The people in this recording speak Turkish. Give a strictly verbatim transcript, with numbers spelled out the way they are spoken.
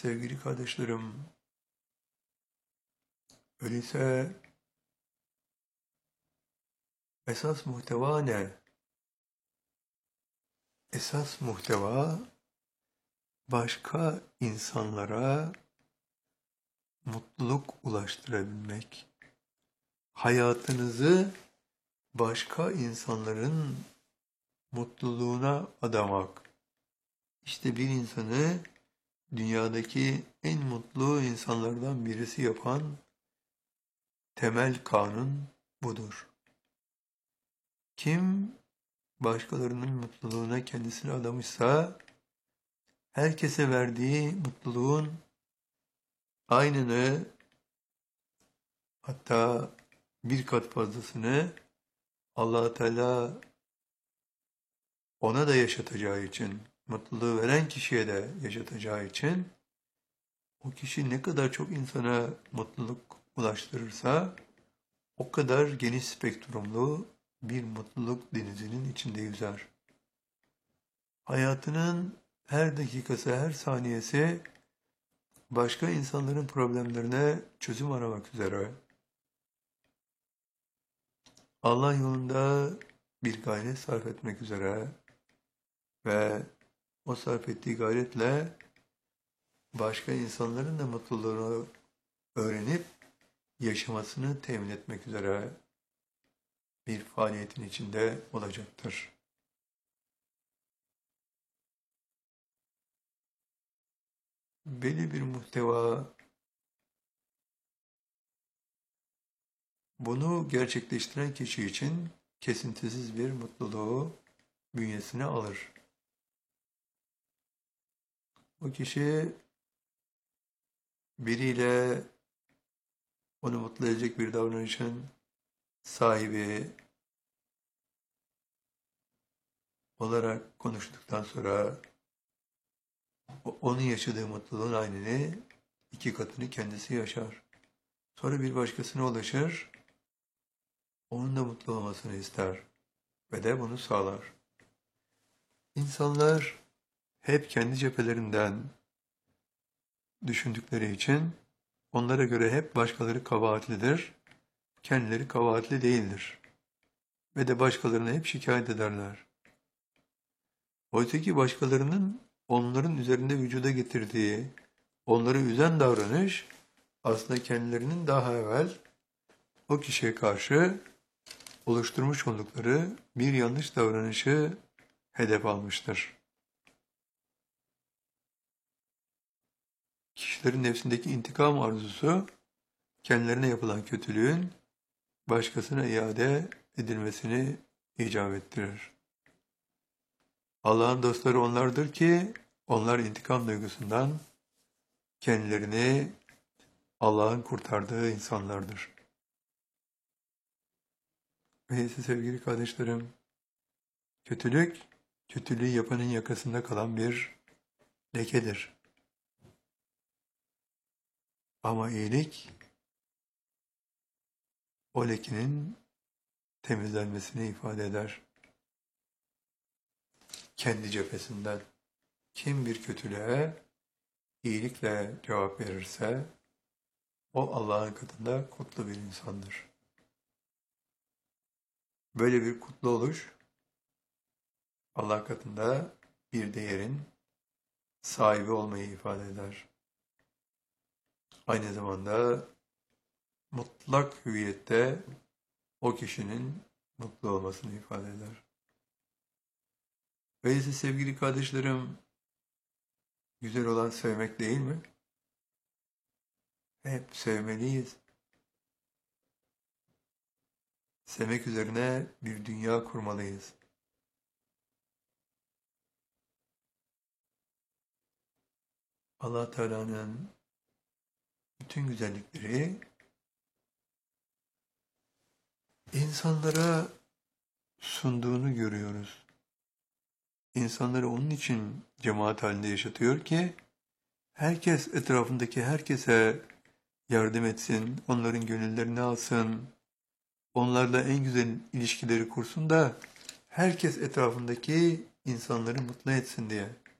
Sevgili kardeşlerim, öyleyse esas muhteva ne? Esas muhteva başka insanlara mutluluk ulaştırabilmek. Hayatınızı başka insanların mutluluğuna adamak. İşte bir insanı dünyadaki en mutlu insanlardan birisi yapan temel kanun budur. Kim başkalarının mutluluğuna kendisini adamışsa, herkese verdiği mutluluğun aynını, hatta bir kat fazlasını Allah Teala ona da yaşatacağı için, mutluluğu veren kişiye de yaşatacağı için, o kişi ne kadar çok insana mutluluk ulaştırırsa, o kadar geniş spektrumlu bir mutluluk denizinin içinde yüzer. Hayatının her dakikası, her saniyesi başka insanların problemlerine çözüm aramak üzere, Allah yolunda bir gayret sarf etmek üzere ve o sarf ettiği gayretle başka insanların da mutluluğunu öğrenip yaşamasını temin etmek üzere bir faaliyetin içinde olacaktır. Belli bir muhteva, bunu gerçekleştiren kişi için kesintisiz bir mutluluğu bünyesine alır. O kişi biriyle onu mutlu edecek bir davranışın sahibi olarak konuştuktan sonra onun yaşadığı mutluluğun aynını, iki katını kendisi yaşar. Sonra bir başkasına ulaşır, onun da mutlu olmasını ister ve de bunu sağlar. İnsanlar hep kendi cephelerinden düşündükleri için onlara göre hep başkaları kabahatlidir, kendileri kabahatli değildir ve de başkalarına hep şikayet ederler. Oysa ki başkalarının onların üzerinde vücuda getirdiği, onları üzen davranış aslında kendilerinin daha evvel o kişiye karşı oluşturmuş oldukları bir yanlış davranışı hedef almıştır. Kişilerin nefsindeki intikam arzusu, kendilerine yapılan kötülüğün başkasına iade edilmesini icap ettirir. Allah'ın dostları onlardır ki, onlar intikam duygusundan kendilerini Allah'ın kurtardığı insanlardır. Öyleyse sevgili kardeşlerim, kötülük, kötülüğü yapanın yakasında kalan bir lekedir. Ama iyilik, o lekenin temizlenmesini ifade eder. Kendi cephesinden. Kim bir kötülüğe iyilikle cevap verirse, o Allah'ın katında kutlu bir insandır. Böyle bir kutlu oluş, Allah katında bir değerin sahibi olmayı ifade eder. Aynı zamanda mutlak hüviyette o kişinin mutlu olmasını ifade eder. Öyleyse sevgili kardeşlerim, güzel olan sevmek değil mi? Hep sevmeliyiz. Sevmek üzerine bir dünya kurmalıyız. Allah Teala'nın bütün güzellikleri insanlara sunduğunu görüyoruz. İnsanları onun için cemaat halinde yaşatıyor ki, herkes etrafındaki herkese yardım etsin, onların gönüllerini alsın, onlarla en güzel ilişkileri kursun da herkes etrafındaki insanları mutlu etsin diye.